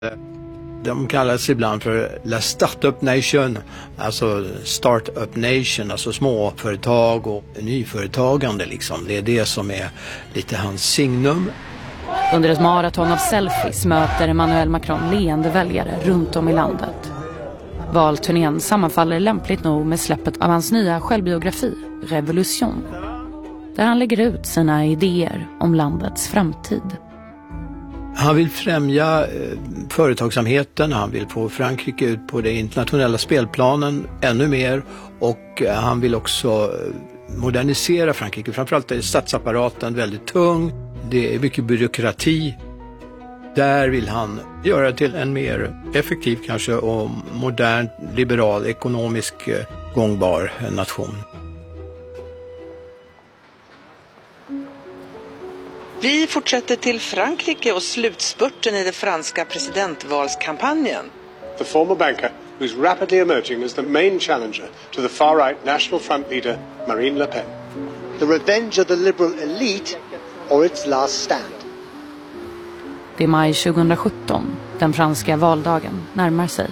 De kallas ibland för La Startup Nation, alltså Startup Nation, alltså småföretag och nyföretagande liksom. Det är det som är lite hans signum. Under ett maraton av selfies möter Emmanuel Macron leende väljare runt om i landet. Valturnén sammanfaller lämpligt nog med släppet av hans nya självbiografi, Revolution, där han lägger ut sina idéer om landets framtid. Han vill främja företagsamheten, han vill få Frankrike ut på det internationella spelplanen ännu mer, och han vill också modernisera Frankrike. Framförallt är statsapparaten väldigt tung, det är mycket byråkrati. Där vill han göra till en mer effektiv kanske och modern, liberal, ekonomisk gångbar nation. Vi fortsätter till Frankrike och slutspurten i den franska presidentvalskampanjen. The former banker who's rapidly emerging as the main challenger to the far-right National Front leader Marine Le Pen. The revenge of the liberal elite or its last stand. Det är maj 2017, den franska valdagen närmar sig.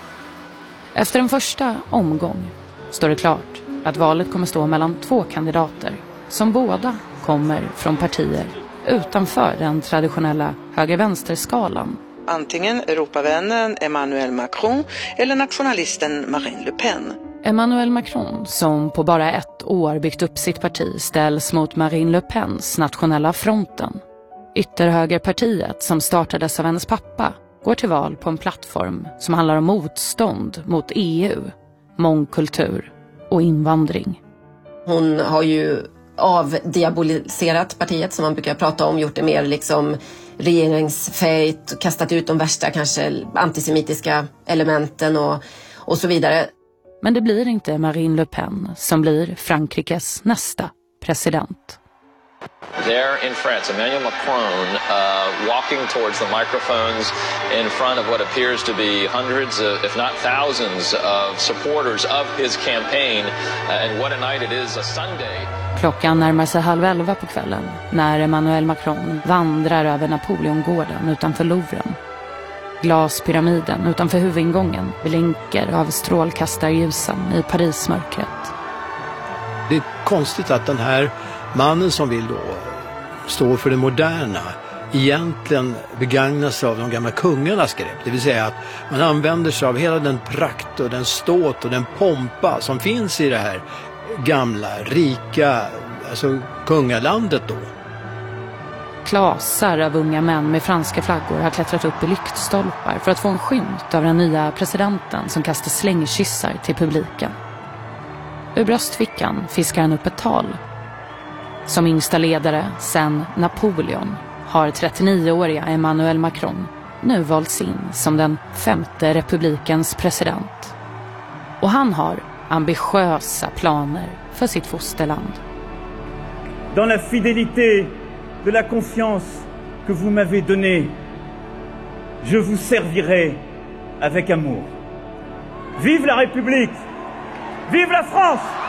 Efter en första omgång står det klart att valet kommer stå mellan två kandidater som båda kommer från partier utanför den traditionella höger-vänster-skalan. Antingen Europavännen Emmanuel Macron eller nationalisten Marine Le Pen. Emmanuel Macron, som på bara ett år byggt upp sitt parti, ställs mot Marine Le Pens nationella fronten. Ytterhögerpartiet, som startades av hennes pappa, går till val på en plattform som handlar om motstånd mot EU, mångkultur och invandring. Hon har ju avdiaboliserat partiet, som man brukar prata om, gjort det mer liksom regeringsfähigt, kastat ut de värsta kanske antisemitiska elementen och så vidare. Men det blir inte Marine Le Pen som blir Frankrikes nästa president. There in France, Emmanuel Macron walking towards the microphones in front of what appears to be hundreds, if not thousands, of supporters of his campaign. And what a night it is, a Sunday. Klockan närmar sig 22:30 på kvällen när Emmanuel Macron vandrar över Napoleongården utanför Louvren. Glaspyramiden utanför huvudingången blinker av strålkastarljusen i Parismörkret. Det är konstigt att den här mannen som vill då stå för det moderna egentligen begagnar sig av de gamla kungarnas grepp. Det vill säga att man använder sig av hela den prakt och den ståt och den pompa som finns i det här gamla, rika, alltså kungalandet då. Klasar av unga män med franska flaggor har klättrat upp i lyktstolpar för att få en skymt av den nya presidenten som kastar slängkyssar till publiken. Ur bröstfickan fiskar han upp ett tal. Som yngsta ledare sedan Napoleon har 39-åriga Emmanuel Macron nu valts in som den 5:e republikens president. Och han har ambitiösa planer för sitt fosterland. Dans la fidélité de la confiance que vous m'avez donnée, je vous servirai avec amour. Vive la République! Vive la France!